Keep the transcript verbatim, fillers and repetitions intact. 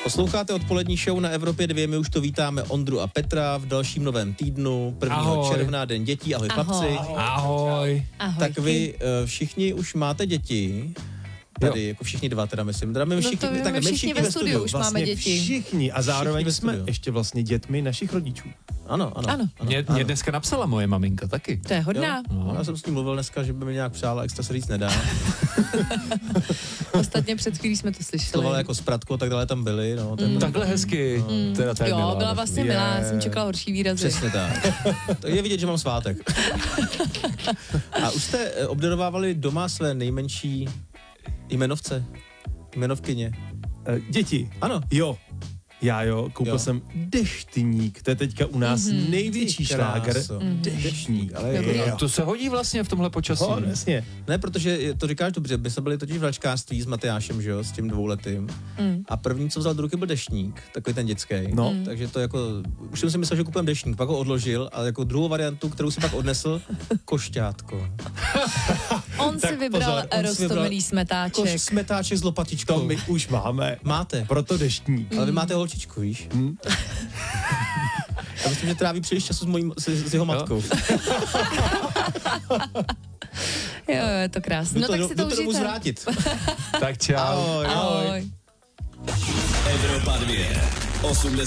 Posloucháte odpolední show na Evropě dva, my už to vítáme Ondru a Petra v dalším novém týdnu, prvního června, den dětí, ahoj, ahoj chlapci. Ahoj. Ahoj. Tak vy uh, všichni už máte děti, tady jo. Jako všichni dva teda myslím, teda my všichni, no to, tak my všichni, všichni ve studiu už vlastně máme děti. Všichni a zároveň všichni jsme ještě vlastně dětmi našich rodičů. Ano, ano. Ano. ano Mě, ano. mě dneska napsala moje maminka taky. To je hodná. No. Já jsem s ní mluvil dneska, že by mi nějak přála, extra se říct nedá. Ostatně před chvílí jsme to slyšeli. Slovala jako Spratko, tak dále tam byli. No, ten Mm. Takhle hezky. Mm. Teda Jo, milá, byla vlastně je. milá, jsem čekala horší výrazy. Přesně tak. To je vidět, že mám svátek. A už jste eh, obdarovávali doma své nejmenší jmenovce? Jmenovkyně? E, děti. Ano. Jo. Já jo, koupil Jo. jsem deštník, to je teďka u nás Mhm. největší Ty šláger. kráso. Deštník, ale Dobrý. jo. To se hodí vlastně v tomhle počasí. No, jasně. Ne, protože to říkáš dobře, my jsme byli totiž v hračkářství s Matyášem, že jo, s tím dvouletým. Mm. A první, co vzal do ruky, byl deštník, takový ten dětský. No. Takže to jako, už jsem si myslel, že kupujeme deštník, pak ho odložil a jako druhou variantu, kterou si pak odnesl, košťátko. On si Tak vybral pozor, on si roztomilý vybral smetáček. Koš smetáček s To lopatičkou. my už máme. Máte, Proto deštník. ale vy máte holčičku, víš? Hm? Já myslím, že tráví příliš času s, mojí, s, s jeho matkou. Jo, jo, je to krásné. Jdu No to, tak jdu si to to domů užijte. zvrátit. Tak čau. Ahoj. Ahoj. Evropa dva. osmdesát